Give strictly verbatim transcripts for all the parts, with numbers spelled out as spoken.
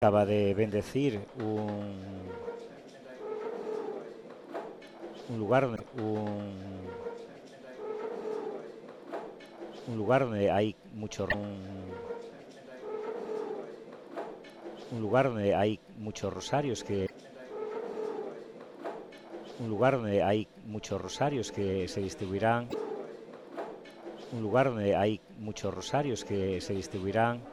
Acaba de bendecir un, un lugar un, un lugar donde hay mucho un, un lugar donde hay muchos rosarios que un lugar donde hay muchos rosarios que se distribuirán un lugar donde hay muchos rosarios que se distribuirán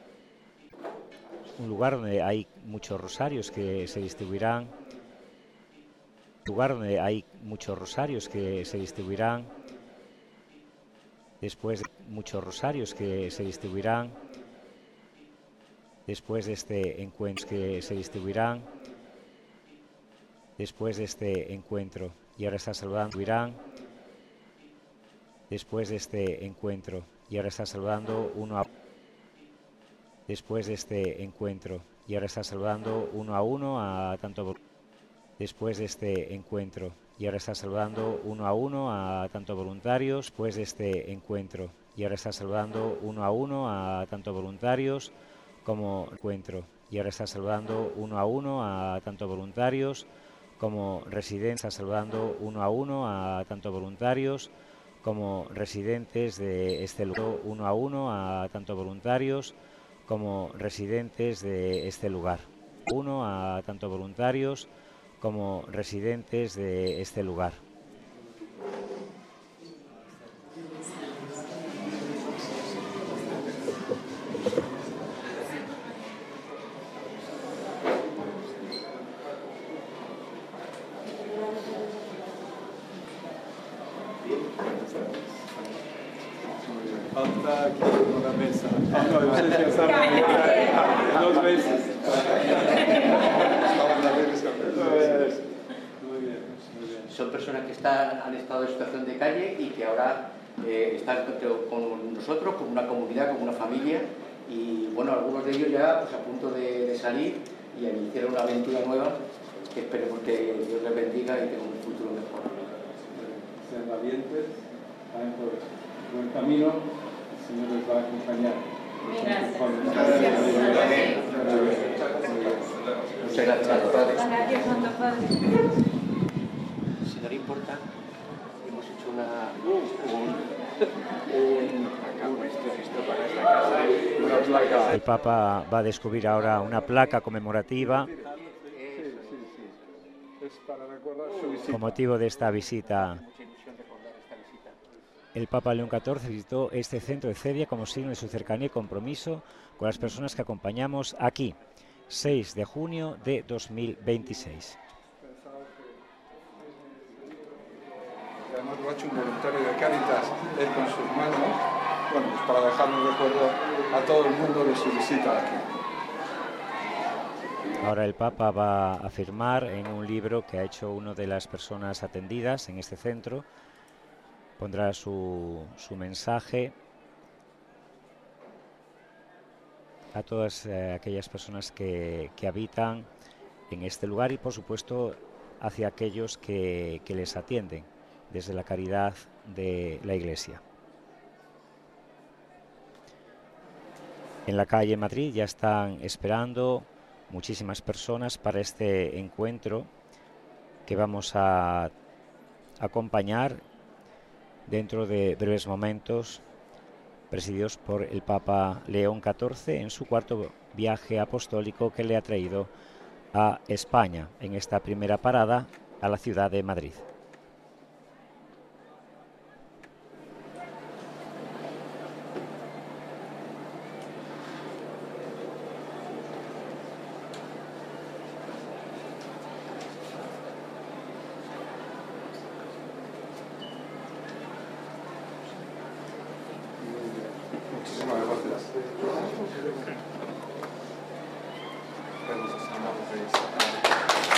un lugar donde hay muchos rosarios que se distribuirán lugar donde hay muchos rosarios que se distribuirán después de muchos rosarios que se distribuirán después de este encuentro que se distribuirán después de este encuentro y ahora está saludando Irán después de este encuentro y ahora está saludando uno a después de este encuentro y ahora está saludando uno a uno a tanto después de este encuentro y ahora está saludando uno a uno a tanto voluntarios después de este encuentro y ahora está saludando uno a uno a tanto voluntarios como encuentro y ahora está saludando uno a uno a tanto voluntarios como residentes, está saludando uno a uno a tanto voluntarios como residentes de este lugar, uno a uno a tanto voluntarios como residentes de este lugar, uno a tanto voluntarios como residentes de este lugar. Falta aquí una mesa. Ah, no, ustedes ya saben dos veces. Muy bien, muy bien. Son personas que están, han estado en situación de calle y que ahora eh, están con nosotros, como una comunidad, como una familia. Y bueno, algunos de ellos ya pues, a punto de, de salir y iniciar una aventura nueva que esperemos que Dios les bendiga y tenga un futuro mejor. Sean valientes, vayan por buen camino, el Señor les va a acompañar. Gracias. Muchas gracias, Padre. Gracias, Santo Padre. Si no le importa, hemos hecho una, un, un, Una placa. El Papa va a descubrir ahora una placa conmemorativa Es para recordar su visita. con motivo de esta visita. El Papa León catorce visitó este centro de Cevia como signo de su cercanía y compromiso con las personas que acompañamos aquí, seis de junio de dos mil veintiséis. Además lo ha hecho un voluntario de Cáritas, él con sus manos, bueno, pues para dejar un recuerdo a todo el mundo de su visita aquí. Ahora el Papa va a firmar en un libro que ha hecho una de las personas atendidas en este centro. Pondrá su, su mensaje a todas eh, aquellas personas que, que habitan en este lugar y, por supuesto, hacia aquellos que, que les atienden desde la caridad de la Iglesia. En la calle Madrid ya están esperando muchísimas personas para este encuentro que vamos a acompañar dentro de breves momentos, presididos por el Papa León catorce en su cuarto viaje apostólico que le ha traído a España, en esta primera parada a la ciudad de Madrid. Muchísimas gracias. Vemos a San Marcos de esta